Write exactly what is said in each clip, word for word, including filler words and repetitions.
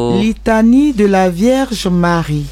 Litanie de la Vierge Marie.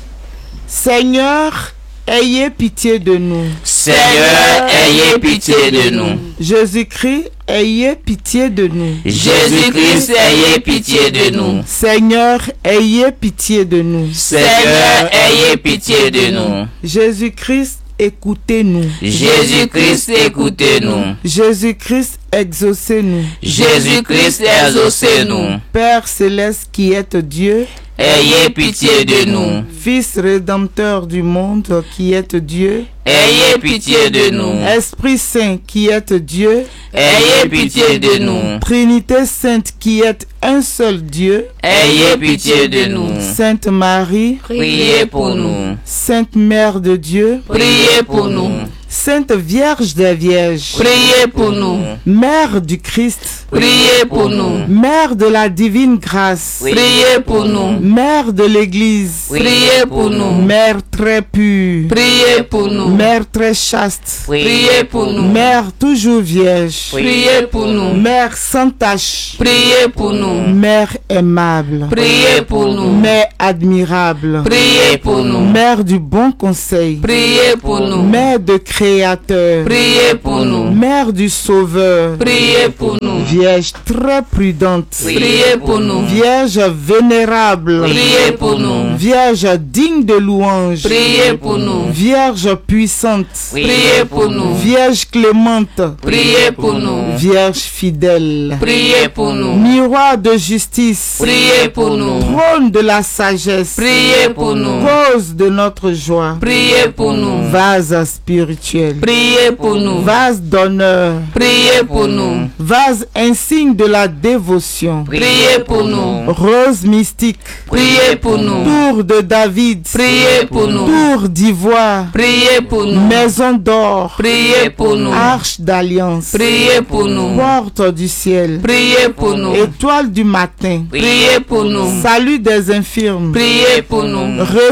Seigneur, ayez pitié de nous. Seigneur, ayez pitié de nous. Jésus-Christ, ayez pitié de nous. Jésus-Christ, ayez pitié de nous. Seigneur, ayez pitié de nous. Seigneur, ayez pitié de nous. Jésus-Christ, écoutez-nous. Jésus-Christ, écoutez-nous. Jésus-Christ, exaucez-nous. Jésus-Christ, exaucez-nous. Père céleste qui êtes Dieu, ayez pitié de nous. Fils rédempteur du monde qui êtes Dieu, ayez pitié de nous. Esprit Saint qui êtes Dieu, ayez pitié de nous. Trinité Sainte qui êtes un seul Dieu, ayez pitié de nous. Sainte Marie, priez pour nous. Sainte Mère de Dieu, priez pour nous. Sainte Vierge des Vierges, priez pour nous. Mère du Christ, priez pour nous. Mère de la divine grâce, priez pour nous. Mère de l'Église, priez pour nous. Mère très pure, priez pour nous. Mère très chaste, priez pour nous. Mère toujours vierge, priez pour nous. Mère sans tache, priez pour nous. Mère aimable, priez pour nous. Mère admirable, priez pour nous. Mère du bon conseil, priez pour nous. Mère de Créateur, priez pour nous. Mère du Sauveur, priez pour nous. Vierge très prudente, priez pour nous. Vierge vénérable, priez pour nous. Vierge digne de louange, priez pour nous. Vierge puissante, priez pour nous. Vierge clémente, priez pour nous. Vierge fidèle, priez pour nous. Miroir de justice, priez pour nous. Trône de la sagesse, priez pour nous. Cause de notre joie, priez pour nous. Vase spirituel, priez pour nous. Vase d'honneur, priez pour nous. Vase insigne de la dévotion, priez pour nous. Rose mystique, priez pour nous. Tour de David, priez pour nous. Tour d'ivoire, priez pour nous. Maison d'or, priez pour nous. Arche d'alliance, priez pour nous. Porte du ciel, priez pour nous. Étoile du matin, priez pour nous. Salut des infirmes, priez pour nous.